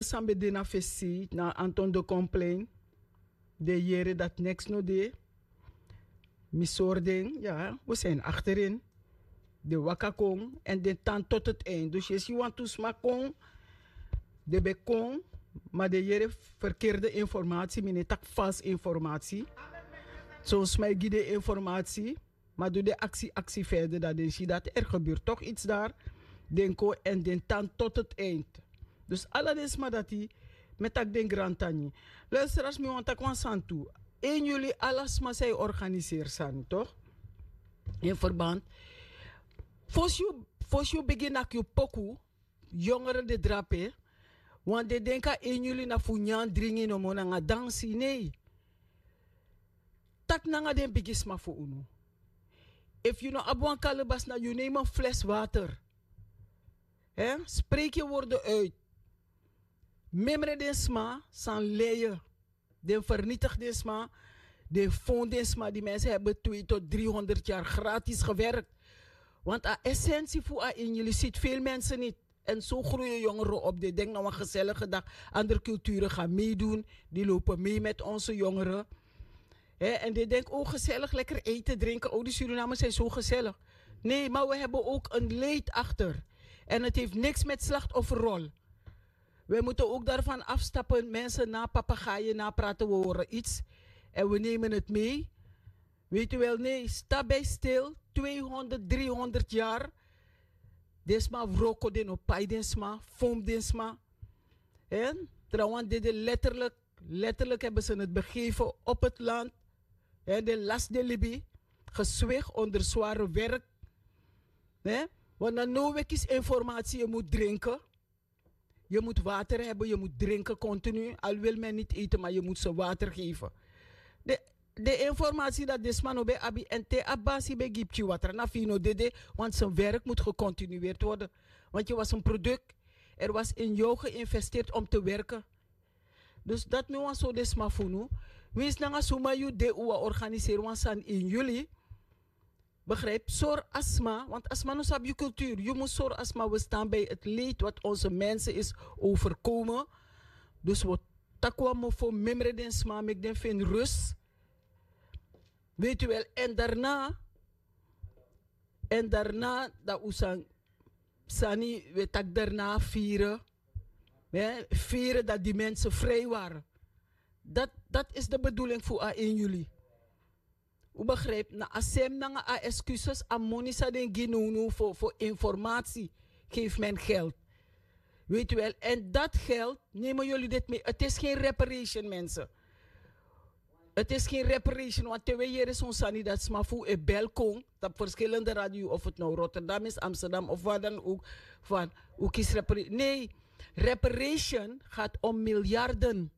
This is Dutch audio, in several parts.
sambe de na fesi na Anton de Complain. De jere dat niks no de. Misording, ja, we zijn achterin. De wakakong en de tan tot het eind. Dus je want to smakong, de bekong, maar de jere verkeerde informatie, meneer tak vals informatie. Zoals mij de informatie, maar doe de actie verder. Dat is dat er gebeurt toch iets daar. Denko en den tan tot het eind. Dus alles maar dat hij met dat den grantani. Luister als me want ik want aan toe. En jullie alles maar zij organiseren zijn, toch? In verband. Fos je begin nak je poku, jongeren de drape, want de denken in jullie na funyan dringen no mo na dansi nee. Tak na den bigisma voor unu. If you know abuan kalebas na you neem een fles water. Spreek je woorden uit. Memre den sma san leien. Den vernietig den sma. Den fond den sma. Die mensen hebben 200 tot 300 jaar gratis gewerkt. Want de essentie voor in jullie ziet veel mensen niet. En zo groeien jongeren op. Die denken nou een gezellige dag. Andere culturen gaan meedoen. Die lopen mee met onze jongeren. En die denken, oh gezellig, lekker eten, drinken. Oh, die Surinamers zijn zo gezellig. Nee, maar we hebben ook een leed achter. En het heeft niks met slachtofferrol. We moeten ook daarvan afstappen. Mensen na papegaaien, na praten, we horen iets. En we nemen het mee. Weet u wel, nee, sta bij stil. 200, 300 jaar. Desma vroko den opai desma, fom desma. En trouwens, letterlijk hebben ze het begeven op het land. En de last de Libi. Gezwig onder zware werk. Want dan nou is informatie, je moet drinken. Je moet water hebben, je moet drinken continu. Al wil men niet eten, maar je moet ze water geven. De informatie dat desman no be abi en te abasi be gipchi water na fino dede, want zijn werk moet gecontinueerd worden. Want je was een product, er was in jou geïnvesteerd om te werken. Dus dat me was zo desma funu. Wees nanga suma you de uwa organiseren want san in juli. Begrijp, zor asma, want asma no sab je cultuur. Je moet zor asma, we staan bij het leed wat onze mensen is overkomen. Dus we takwa mo voor memre den sma, mek den vind rust. Weet u wel, en daarna, dat we sani, we tak daarna vieren. Vieren dat die mensen vrij waren. Dat is de bedoeling voor 1 juli. U begrijpt, na asem na a excuses a monisa den ginunu voor informatie geeft men geld. Weet u wel, en dat geld nemen jullie dit mee. Het is geen reparation, mensen. Het is geen reparation, want twee jaar is ons niet dat smafu e belkong op verschillende radio, of het nou Rotterdam is, Amsterdam of waar dan ook, van hoe kies reparation. Nee, reparation gaat om miljarden.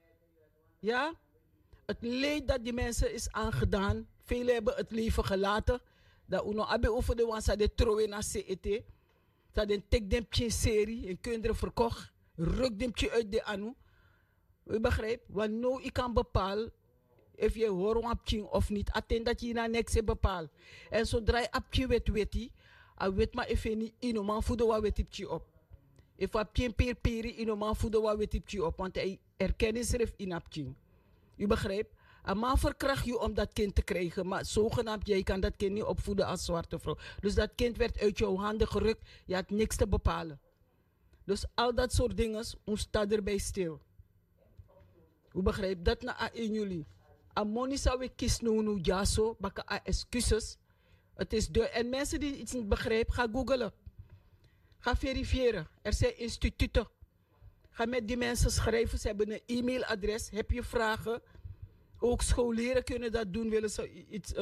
Ja? Het leed dat die mensen is aangedaan, velen hebben het leven gelaten. Dat uno abe over de wansa de troe na CET. Dat den tek dempje serie, en kinderen verkocht, ruk dempje uit de anu. U begrijpt? Want nou ik kan bepalen of je hoort apching of niet. Attend dat je na niks bepaalt. En zodra je apje weti, a weet maar even niet inoman voeden wat wetipje op. If apje peri inoman voeden wat wetipje op, want hij erkennisref in apching. U begrijpt? Een man verkracht je om dat kind te krijgen, maar zogenaamd jij kan dat kind niet opvoeden als zwarte vrouw. Dus dat kind werd uit jouw handen gerukt, je had niks te bepalen. Dus al dat soort dingen, ons staat erbij stil. U begrijpt? Dat na 1 juli. Amonisa we kisnu nu jaso, baka a excuses. Het is de en mensen die iets niet begrijpen, ga googlen. Ga verifiëren. Er zijn instituten. Ga met die mensen schrijven. Ze hebben een e-mailadres. Heb je vragen? Ook scholieren kunnen dat doen. Willen ze iets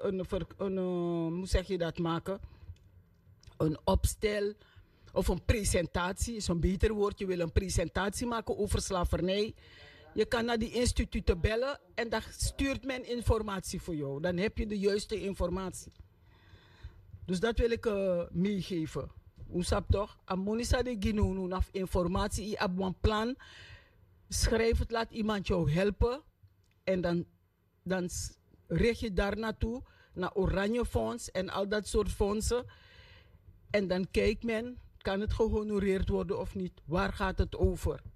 hoe zeg je dat maken? Een opstel of een presentatie. Is een beter woord. Je wil een presentatie maken over slavernij. Je kan naar die instituten bellen en dan stuurt men informatie voor jou. Dan heb je de juiste informatie. Dus dat wil ik meegeven. Hoe sap toch? Amonisa de Ginounu af informatie. Je hebt een plan. Schrijf het, laat iemand jou helpen. En dan richt je daar naartoe. Naar Oranje Fonds en al dat soort fondsen. En dan kijkt men, kan het gehonoreerd worden of niet? Waar gaat het over?